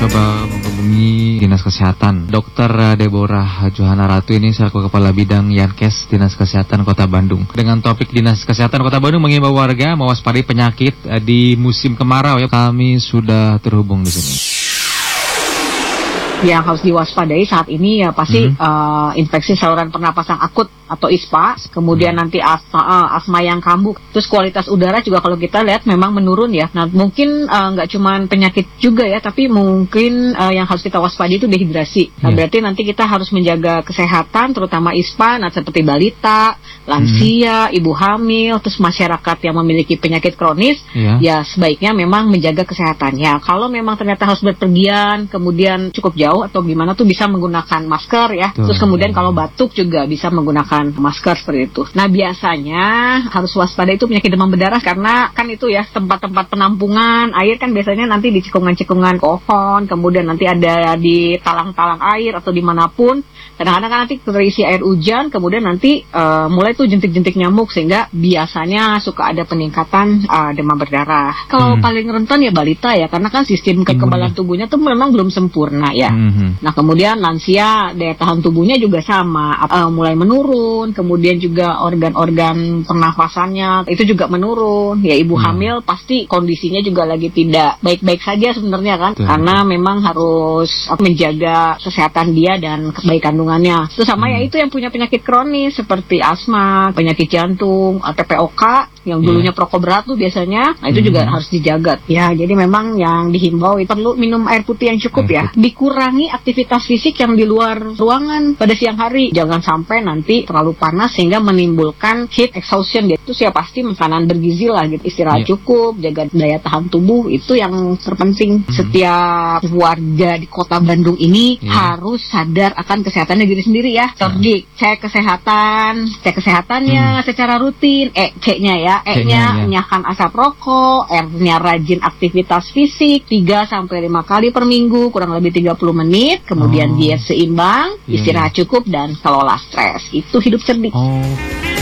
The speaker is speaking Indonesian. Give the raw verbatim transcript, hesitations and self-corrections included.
coba menghubungi Dinas Kesehatan. Dokter Deborah Johana Ratu ini selaku Kepala Bidang Yankes Dinas Kesehatan Kota Bandung. Dengan topik Dinas Kesehatan Kota Bandung mengimbau warga mewaspadai penyakit di musim kemarau ya. Kami sudah terhubung di sini. Yang harus diwaspadai saat ini ya pasti hmm. uh, infeksi saluran pernapasan akut atau I S P A, kemudian hmm. nanti asma, uh, asma yang kambuh. Terus kualitas udara juga kalau kita lihat memang menurun ya. Nah mungkin nggak uh, cuma penyakit juga ya, tapi mungkin uh, yang harus kita waspadai itu dehidrasi. Nah yeah. berarti nanti kita harus menjaga kesehatan terutama I S P A, nah seperti balita, lansia, hmm. ibu hamil, terus masyarakat yang memiliki penyakit kronis yeah. ya sebaiknya memang menjaga kesehatannya. Kalau memang ternyata harus berpergian, kemudian cukup jauh atau gimana tuh bisa menggunakan masker ya. Tuh. Terus kemudian kalau batuk juga bisa menggunakan masker seperti itu. Nah biasanya harus waspada itu penyakit demam berdarah karena kan itu ya tempat-tempat penampungan air kan biasanya nanti di cekungan-cekungan pohon, kemudian nanti ada di talang-talang air atau dimanapun. Kadang-kadang kan nanti terisi air hujan, kemudian nanti uh, mulai tuh jentik-jentik nyamuk sehingga biasanya suka ada peningkatan uh, demam berdarah. Kalau hmm. paling rentan ya balita ya karena kan sistem kekebalan tubuhnya tuh memang belum sempurna ya. Hmm. Nah kemudian lansia daya tahan tubuhnya juga sama, uh, mulai menurun, kemudian juga organ-organ pernafasannya itu juga menurun. Ya ibu hmm. hamil pasti kondisinya juga lagi tidak baik-baik saja sebenarnya kan, Tuh. karena memang harus menjaga kesehatan dia dan kebaikan kandungannya. Terus sama hmm. ya itu yang punya penyakit kronis seperti asma, penyakit jantung, atau P O K yang dulunya yeah. perokok berat tuh biasanya, nah itu hmm. juga harus dijaga. Ya, jadi memang yang dihimbau itu perlu minum air putih yang cukup air ya. Putih. Dikurangi aktivitas fisik yang di luar ruangan pada siang hari. Jangan sampai nanti terlalu panas sehingga menimbulkan heat exhaustion. Itu ya pasti makanan bergizi lah gitu. Istirahat yeah. cukup, jaga daya tahan tubuh itu yang terpenting. Hmm. Setiap warga di Kota Bandung ini yeah. harus sadar akan kesehatannya diri sendiri ya. Cerdik, cek kesehatan, cek kesehatannya hmm. secara rutin. E, C-nya ya. E-nya enyahkan asap rokok, R-nya rajin aktivitas fisik tiga sampai lima kali per minggu, kurang lebih tiga puluh menit, kemudian oh. diet seimbang, istirahat yeah. cukup dan kelola stres. Itu hidup cerdik. Oh.